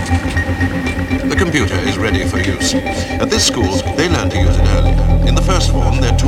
The computer is ready for use. At this school, they learn to use it early. In the first form, they're